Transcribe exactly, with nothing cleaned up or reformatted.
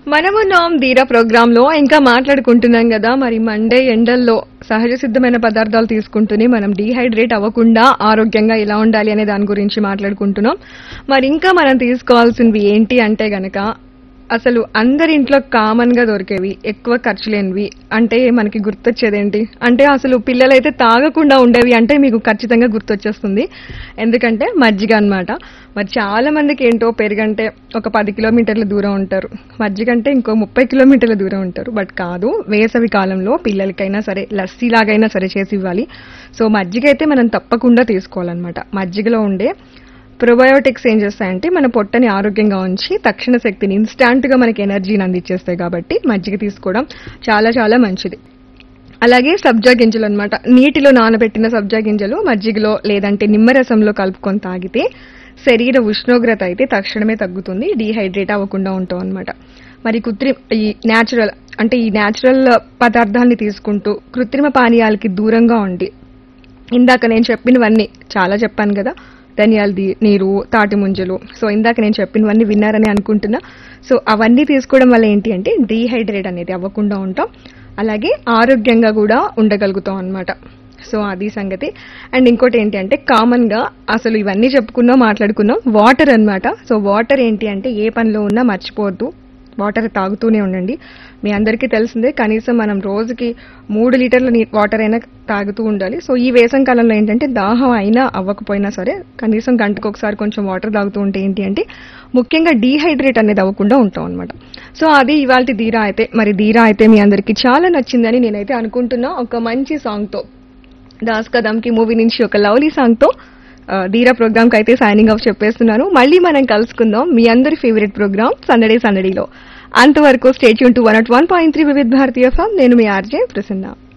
మనమున్నాం ధీరా ప్రోగ్రామ్ లో ఇంకా మాట్లాడుకుంటున్నాం కదా. మరి మండే ఎండల్లో సహజ సిద్ధమైన పదార్థాలు తీసుకుంటూనే మనం డీహైడ్రేట్ అవ్వకుండా ఆరోగ్యంగా ఎలా ఉండాలి అనే దాని గురించి మాట్లాడుకుంటున్నాం. మరి ఇంకా మనం తీసుకోవాల్సినవి ఏంటి అంటే గనక అసలు అందరి ఇంట్లో కామన్ గా దొరికేవి, ఎక్కువ ఖర్చు లేనివి అంటే మనకి గుర్తొచ్చేదేంటి అంటే అసలు పిల్లలైతే తాగకుండా ఉండేవి అంటే మీకు ఖచ్చితంగా గుర్తొచ్చేస్తుంది. ఎందుకంటే మజ్జిగ అన్నమాట. మరి చాలా మందికి ఏంటో పెరుగంటే ఒక పది కిలోమీటర్ల దూరం ఉంటారు, మజ్జిగ అంటే ఇంకో ముప్పై కిలోమీటర్ల దూరం ఉంటారు. బట్ కాదు, వేసవి కాలంలో పిల్లలకైనా సరే లస్సీ లాగైనా సరే చేసి ఇవ్వాలి. సో మజ్జిగ అయితే మనం తప్పకుండా తీసుకోవాలన్నమాట. మజ్జిగలో ఉండే ప్రోబయోటిక్స్ ఏం చేస్తాయంటే మన పొట్టని ఆరోగ్యంగా ఉంచి తక్షణ శక్తిని ఇన్స్టాంట్ గా మనకి ఎనర్జీని అందించేస్తాయి. కాబట్టి మజ్జిగ తీసుకోవడం చాలా చాలా మంచిది. అలాగే సబ్జా గింజలు అన్నమాట. నీటిలో నానబెట్టిన సబ్జా గింజలు మజ్జిగలో లేదంటే నిమ్మరసంలో కలుపుకొని తాగితే శరీర ఉష్ణోగ్రత అయితే తక్షణమే తగ్గుతుంది, డీహైడ్రేట్ అవ్వకుండా ఉంటాం అనమాట. మరి కృత్రిమ ఈ న్యాచురల్ అంటే ఈ న్యాచురల్ పదార్థాలని తీసుకుంటూ కృత్రిమ పానీయాలకి దూరంగా ఉండి, ఇందాక నేను చెప్పినవన్నీ చాలా చెప్పాను కదా, ధనియాల ది- నీరు, తాటి ముంజలు. సో ఇందాక నేను చెప్పినవన్నీ విన్నారని అనుకుంటున్నా. సో అవన్నీ తీసుకోవడం వల్ల ఏంటి అంటే డీహైడ్రేట్ అనేది అవ్వకుండా ఉంటాం, అలాగే ఆరోగ్యంగా కూడా ఉండగలుగుతాం అన్నమాట. సో అది సంగతి. అండ్ ఇంకోటి ఏంటి అంటే కామన్ గా అసలు ఇవన్నీ చెప్పుకున్నాం మాట్లాడుకున్నాం, వాటర్ అన్నమాట. సో వాటర్ ఏంటి అంటే ఏ పనిలో ఉన్నా మర్చిపోవద్దు, వాటర్ తాగుతూనే ఉండండి. మీ అందరికీ తెలిసిందే కనీసం మనం రోజుకి మూడు లీటర్ల నీ- వాటర్ అయినా తాగుతూ ఉండాలి. సో ఈ వేసవి కాలంలో ఏంటంటే దాహం అయినా అవ్వకపోయినా సరే కనీసం గంటకు ఒకసారి కొంచెం వాటర్ తాగుతూ ఉంటే ఏంటి అంటే ముఖ్యంగా డీహైడ్రేట్ అనేది అవ్వకుండా ఉంటాం అనమాట. సో అది ఇవాళ ధీరా అయితే. మరి ధీరా అయితే మీ అందరికీ చాలా నచ్చిందని నేనైతే అనుకుంటున్నా. ఒక మంచి సాంగ్ తో, దాస్ కదమ్ కి మూవీ నుంచి ఒక లవ్లీ సాంగ్ తో ఆ, ధీరా ప్రోగ్రామ్ కి అయితే సైనింగ్ ఆఫ్ చెప్పేస్తున్నాను. మళ్ళీ మనం కలుసుకుందాం మీ అందరి ఫేవరెట్ ప్రోగ్రామ్ సందడే సందడిలో. అంతవరకు state Yoon to one at one point three వివిధ భారతీయ ఫామ్. నేను మీ ఆర్జే ప్రసన్న.